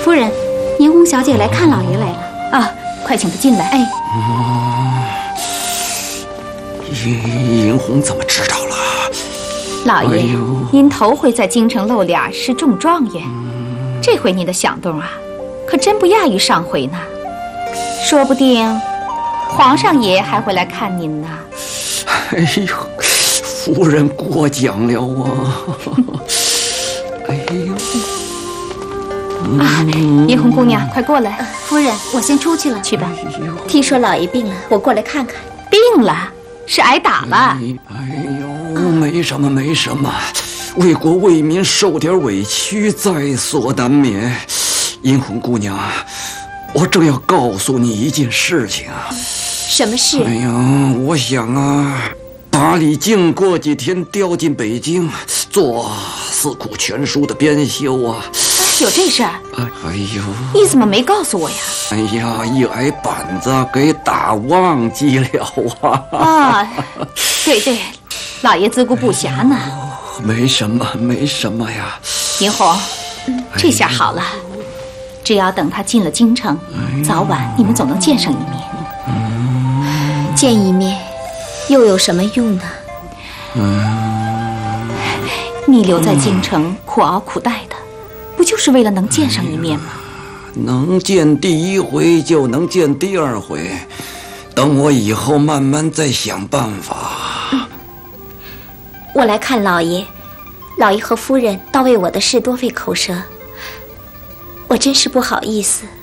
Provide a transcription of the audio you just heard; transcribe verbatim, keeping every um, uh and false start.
夫人，霓虹小姐来看老爷来了。 啊，快请她进来。 哎， 银银红怎么知道了？ 老爷， 哎、 您头回在京城露脸是中状元，嗯、这回您的响动啊，可真不亚于上回呢。说不定皇上爷还会来看您呢。 哎呦，夫人过奖了啊！哎呦， 啊，银红姑娘，快过来。 呃、夫人，我先出去了。 去吧。 听说老爷病了，我过来看看。 病了？是挨打了？ 哎, 哎呦，没什么，没什么，为国为民受点委屈，在所难免。银红姑娘，我正要告诉你一件事情啊。 什么事？ 哎呀，我想啊，把李靖过几天调进北京，做《四库全书》的编修啊。 有这事儿？ 哎呦， 你怎么没告诉我呀？ 哎呀，一挨板子给打忘记了啊！ 啊，对对，老爷自顾不暇呢。 哎、没什么，没什么呀。 银红，这下好了，只要等他进了京城，哎、早晚你们总能见上一面。 嗯，见一面又有什么用呢？ 嗯， 你留在京城苦熬苦待的。不就是为了能见上一面吗？ 哎、能见第一回就能见第二回，等我以后慢慢再想办法。 嗯、我来看老爷，老爷和夫人倒为我的事多费口舌，我真是不好意思。